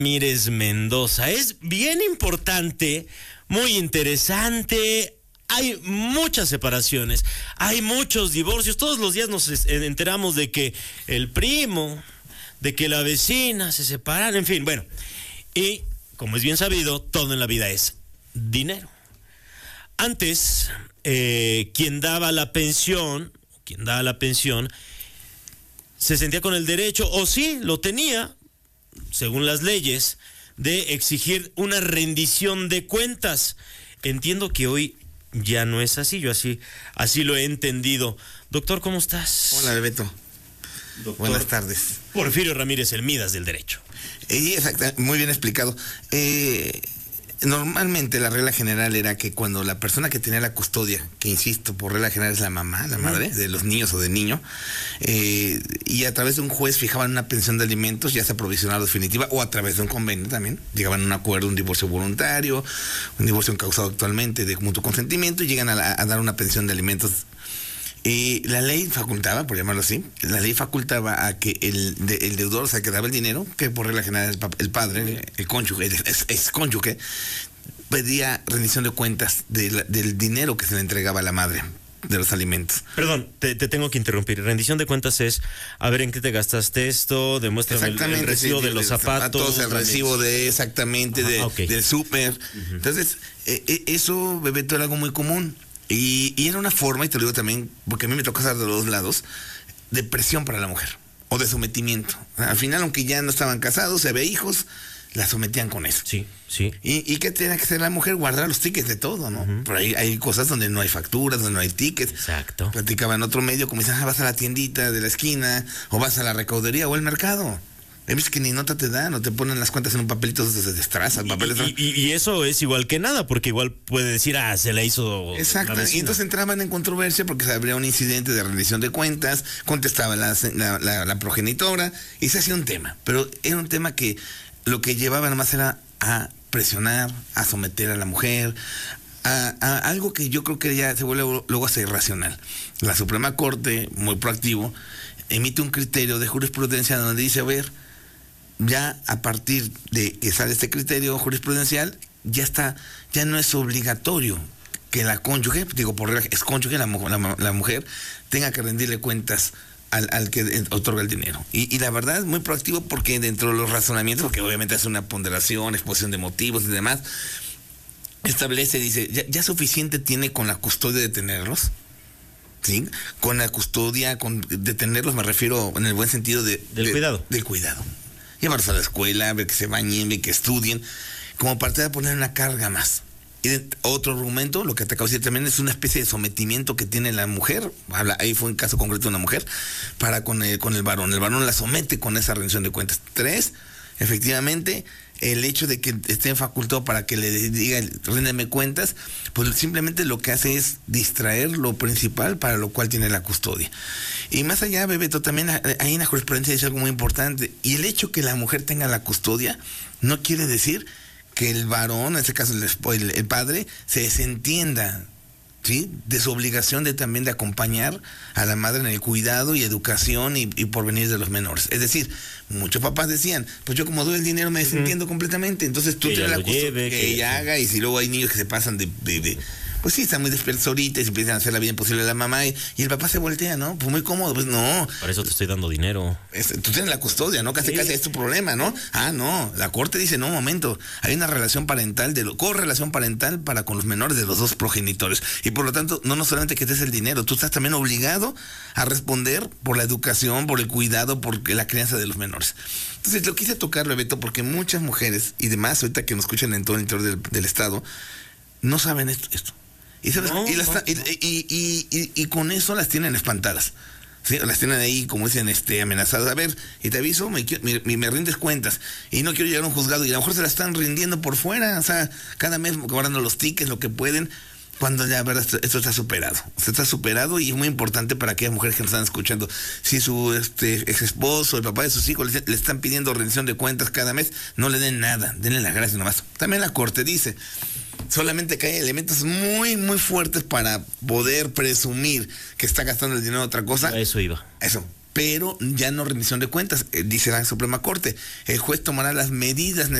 Ramírez Mendoza. Es bien importante, muy interesante. Hay muchas separaciones, hay muchos divorcios. Todos los días nos enteramos de que el primo, de que la vecina se separan, en fin, bueno. Y como es bien sabido, todo en la vida es dinero. Antes, quien daba la pensión, se sentía con el derecho, o sí, lo tenía, según las leyes, de exigir una rendición de cuentas. Entiendo que hoy ya no es así, yo así lo he entendido. Doctor, ¿cómo estás? Hola, Bebeto. Doctor Buenas tardes. Porfirio Ramírez, el Midas del derecho. Exacto, muy bien explicado. Normalmente la regla general era que cuando la persona que tenía la custodia, que insisto, por regla general es la mamá, la madre de los niños o del niño, y a través de un juez fijaban una pensión de alimentos, ya sea provisional o definitiva, o a través de un convenio también, llegaban a un acuerdo, un divorcio voluntario, un divorcio causado actualmente de mutuo consentimiento, y llegan a dar una pensión de alimentos. La ley facultaba, por llamarlo así, a que el deudor, o sea, que daba el dinero, que por regla general el padre, el cónyuge, el cónyuge, pedía rendición de cuentas del dinero que se le entregaba a la madre de los alimentos. Perdón, te tengo que interrumpir. Rendición de cuentas es, a ver en qué te gastaste esto, demuéstrame el recibo de los zapatos. El recibo exactamente del súper. Entonces, eso, Bebeto, era algo muy común. Y era una forma, y te lo digo también, porque a mí me toca estar de los dos lados, de presión para la mujer, o de sometimiento. Al final, aunque ya no estaban casados, se había hijos, la sometían con eso. Sí, sí. ¿Y qué tenía que hacer la mujer? Guardar los tickets de todo, ¿no? Por ahí hay cosas donde no hay facturas, donde no hay tickets. Exacto. Platicaba en otro medio, como dicen, vas a la tiendita de la esquina, o vas a la recaudería, o al mercado. Es que ni nota te dan, o te ponen las cuentas en un papelito, se destraza el papel. Y eso es igual que nada, porque igual puede decir, se la hizo. Exacto, y entonces entraban en controversia porque se abría un incidente de rendición de cuentas, contestaba la progenitora, y se hacía un tema. Pero era un tema que lo que llevaba nada más era a presionar, a someter a la mujer, a algo que yo creo que ya se vuelve luego hasta irracional. La Suprema Corte, muy proactivo, emite un criterio de jurisprudencia donde dice, a ver, ya a partir de que sale este criterio jurisprudencial, ya no es obligatorio que la cónyuge, por regla es cónyuge, la mujer, tenga que rendirle cuentas al que otorga el dinero. Y la verdad es muy proactivo porque dentro de los razonamientos, porque obviamente hace una ponderación, exposición de motivos y demás, establece, dice, ya suficiente tiene con la custodia de tenerlos. ¿Sí? Con la custodia, de tenerlos, me refiero en el buen sentido del cuidado. Del cuidado. Llevarlos a la escuela, ver que se bañen, ver que estudien, como parte de poner una carga más. Y otro argumento, lo que te acabo de decir también, es una especie de sometimiento que tiene la mujer, ahí fue un caso concreto de una mujer, para con el varón. El varón la somete con esa rendición de cuentas. 3, efectivamente, el hecho de que esté facultado para que le diga, ríndeme cuentas, pues simplemente lo que hace es distraer lo principal para lo cual tiene la custodia. Y más allá, Bebeto, también ahí en la jurisprudencia dice algo muy importante, y el hecho que la mujer tenga la custodia no quiere decir que el varón, en este caso el padre, se desentienda, ¿sí?, de su obligación también de acompañar a la madre en el cuidado y educación y porvenir de los menores. Es decir, muchos papás decían, pues yo como doy el dinero me desentiendo completamente, entonces tú tienes la custodia, que ella haga, y si luego hay niños que se pasan pues sí, están muy despiertos ahorita y se empiezan a hacer la vida imposible a la mamá y el papá se voltea, ¿no? Pues muy cómodo, pues no. Para eso te estoy dando dinero. Tú tienes la custodia, ¿no? Casi es tu problema, ¿no? No, la corte dice, no, un momento, hay una relación parental, correlación parental para con los menores de los dos progenitores. Y por lo tanto, no solamente que te des el dinero, tú estás también obligado a responder por la educación, por el cuidado, por la crianza de los menores. Entonces, lo quise tocar, Bebeto, porque muchas mujeres, y demás, ahorita que nos escuchan en todo el interior del estado, no saben esto. Y, ¿sabes? Y con eso las tienen espantadas. ¿Sí? Las tienen ahí, como dicen, amenazadas. A ver, y te aviso, me rindes cuentas. Y no quiero llegar a un juzgado. Y a lo mejor se las están rindiendo por fuera. O sea, cada mes cobrando los tickets, lo que pueden. Cuando ya, verdad, esto está superado. Está superado y es muy importante para aquellas mujeres que nos están escuchando. Si su ex esposo, el papá de sus hijos le están pidiendo rendición de cuentas cada mes, no le den nada. Denle las gracias nomás. También la corte dice, solamente que hay elementos muy, muy fuertes para poder presumir que está gastando el dinero en otra cosa. A eso iba. Eso. pero ya no rendición de cuentas, dice la Suprema Corte. El juez tomará las medidas